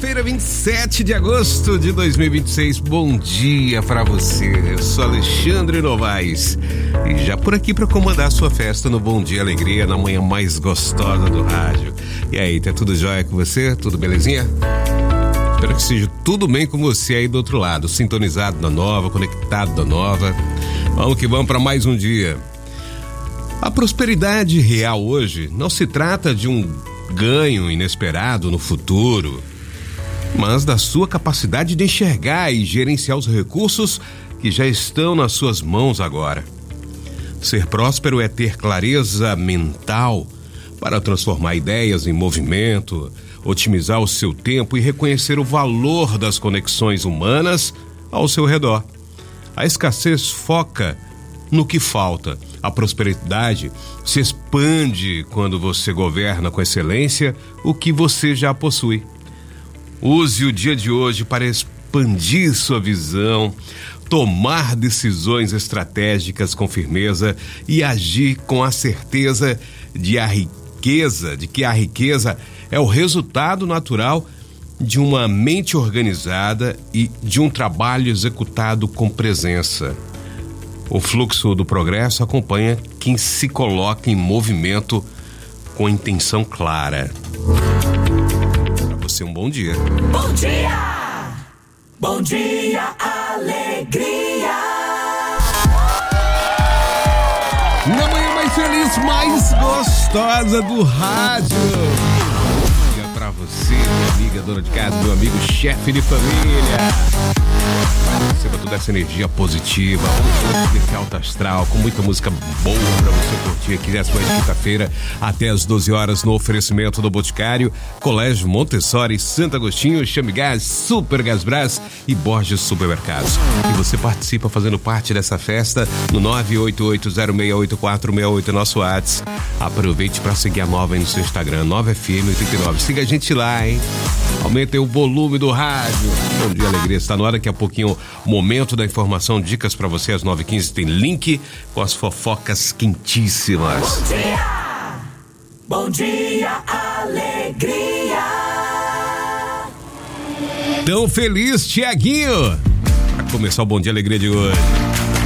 Segunda-feira, 27 de agosto de 2026. Bom dia pra você. Eu sou Alexandre Novaes e já por aqui pra comandar a sua festa no Bom Dia Alegria, na manhã mais gostosa do rádio. E aí, tá tudo jóia com você? Tudo belezinha? Espero que seja tudo bem com você aí do outro lado, sintonizado na nova, conectado na nova. Vamos que vamos pra mais um dia. A prosperidade real hoje não se trata de um ganho inesperado no futuro, mas da sua capacidade de enxergar e gerenciar os recursos que já estão nas suas mãos agora. Ser próspero é ter clareza mental para transformar ideias em movimento, otimizar o seu tempo e reconhecer o valor das conexões humanas ao seu redor. A escassez foca no que falta. A prosperidade se expande quando você governa com excelência o que você já possui. Use o dia de hoje para expandir sua visão, tomar decisões estratégicas com firmeza e agir com a certeza de que a riqueza é o resultado natural de uma mente organizada e de um trabalho executado com presença. O fluxo do progresso acompanha quem se coloca em movimento com intenção clara. Para você, um bom dia. Bom dia! Bom dia, alegria! Na manhã mais feliz, mais gostosa do rádio. Bom dia pra você, minha amiga dona de casa, meu amigo chefe de família. Receba toda essa energia positiva, desse alto astral, com muita música boa pra você curtir aqui nessa quinta-feira até as 12 horas no oferecimento do Boticário, Colégio Montessori, Santo Agostinho, Chame Gás, Super Gasbras e Borges Supermercados. E você participa fazendo parte dessa festa no 988068468, nosso WhatsApp. Aproveite para seguir a Nova aí no seu Instagram, 9FM89. Siga a gente lá, hein? Aumenta o volume do rádio. Bom dia, alegria. Está na hora, daqui a pouquinho, momento da informação, dicas para você às 9h15. Tem link com as fofocas quentíssimas. Bom dia! Bom dia, alegria! Tão feliz, Tiaguinho! Para começar o Bom Dia Alegria de hoje.